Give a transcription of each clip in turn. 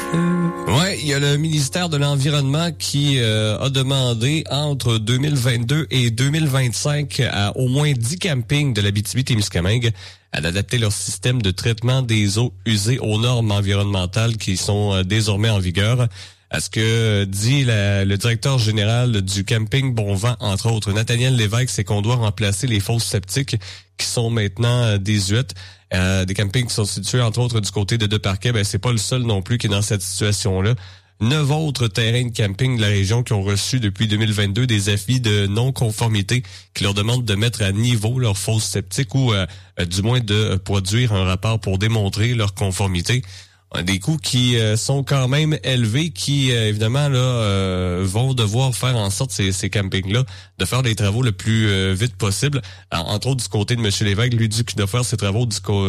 Ouais, il y a le ministère de l'Environnement qui a demandé entre 2022 et 2025 à au moins 10 campings de l'Abitibi-Témiscamingue d'adapter leur système de traitement des eaux usées aux normes environnementales qui sont désormais en vigueur. À ce que dit le directeur général du camping Bonvent, entre autres, Nathaniel Lévesque, c'est qu'on doit remplacer les fosses septiques qui sont maintenant désuètes. Des campings qui sont situés, entre autres, du côté de Deux-Parquets, c'est pas le seul non plus qui est dans cette situation-là. 9 autres terrains de camping de la région qui ont reçu depuis 2022 des avis de non-conformité qui leur demandent de mettre à niveau leurs fosses septiques ou du moins de produire un rapport pour démontrer leur conformité. Des coûts qui sont quand même élevés, qui évidemment là vont devoir faire en sorte ces campings-là de faire des travaux le plus vite possible. Alors, entre autres du côté de M. Lévesque, lui dit qu'il doit faire ses travaux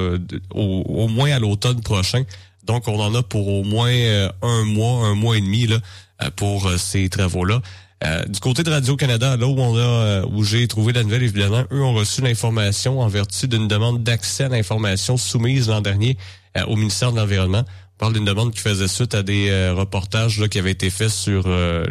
au moins à l'automne prochain. Donc on en a pour au moins un mois et demi là pour ces travaux-là. Du côté de Radio-Canada, là où j'ai trouvé la nouvelle, évidemment, eux ont reçu l'information en vertu d'une demande d'accès à l'information soumise l'an dernier au ministère de l'Environnement. On parle d'une demande qui faisait suite à des reportages là, qui avaient été faits sur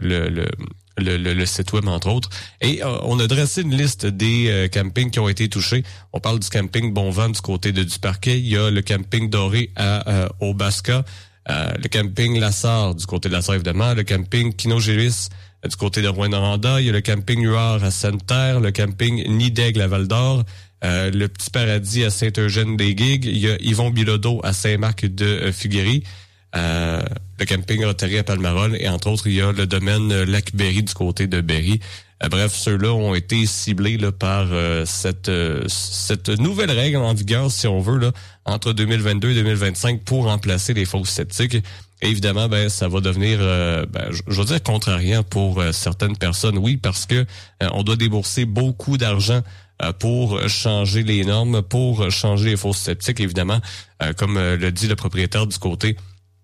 le site web, entre autres. Et on a dressé une liste des campings qui ont été touchés. On parle du camping Bonvent du côté de Duparquet. Il y a le camping Doré à Obasca. Le camping Lassar du côté de Lassar, évidemment. Le camping Kinogélis du côté de Rouyn-Noranda. Il y a le camping Huard à Sainte-Terre. Le camping Nid-d'Aigle à Val-d'Or. Le Petit Paradis à Saint-Eugène-des-Guigues. Il y a Yvon Bilodeau à Saint-Marc de Figuerie. Le camping Rotary à Palmarol. Et entre autres, il y a le domaine Lac-Berry du côté de Berry. Bref, ceux-là ont été ciblés là, par cette nouvelle règle en vigueur, si on veut, là, entre 2022 et 2025 pour remplacer les fosses septiques. Et évidemment, ça va devenir, je veux dire, contrariant pour certaines personnes. Oui, parce que on doit débourser beaucoup d'argent pour changer les normes, pour changer les fosses septiques, évidemment, comme le dit le propriétaire du côté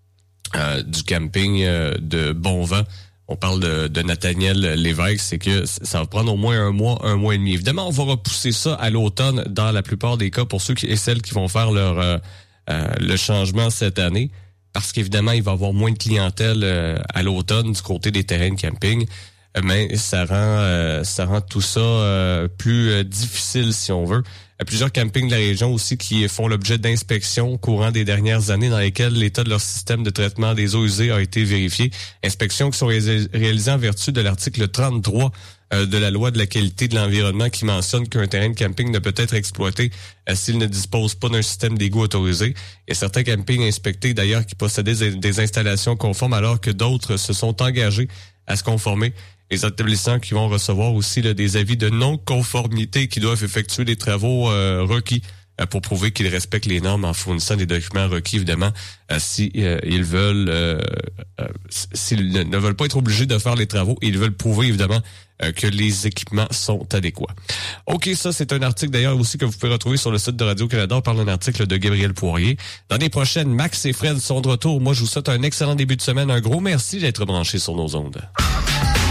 du camping de Bonvent. On parle de Nathaniel Lévesque, c'est que ça va prendre au moins un mois et demi. Évidemment, on va repousser ça à l'automne dans la plupart des cas pour ceux et celles qui vont faire le changement cette année. Parce qu'évidemment, il va y avoir moins de clientèle à l'automne du côté des terrains de camping. Mais ça rend tout ça plus difficile, si on veut. Il y a plusieurs campings de la région aussi qui font l'objet d'inspections au courant des dernières années dans lesquelles l'état de leur système de traitement des eaux usées a été vérifié. Inspections qui sont réalisées en vertu de l'article 33 de la loi de la qualité de l'environnement qui mentionne qu'un terrain de camping ne peut être exploité s'il ne dispose pas d'un système d'égout autorisé. Il y a certains campings inspectés d'ailleurs qui possédaient des installations conformes alors que d'autres se sont engagés à se conformer. Les établissements qui vont recevoir aussi là, des avis de non-conformité qui doivent effectuer des travaux requis pour prouver qu'ils respectent les normes en fournissant des documents requis, évidemment, s'ils ne veulent pas être obligés de faire les travaux, ils veulent prouver, évidemment, que les équipements sont adéquats. OK, ça, c'est un article d'ailleurs aussi que vous pouvez retrouver sur le site de Radio-Canada. On parle d'un article de Gabriel Poirier. Dans les prochaines, Max et Fred sont de retour. Moi, je vous souhaite un excellent début de semaine. Un gros merci d'être branchés sur nos ondes.